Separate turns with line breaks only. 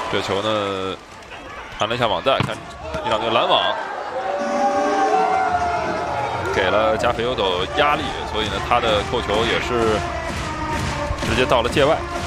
这球呢，看了一下网带，看伊朗队拦网，给了加菲欧斗压力，所以呢，他的扣球也是直接到了界外。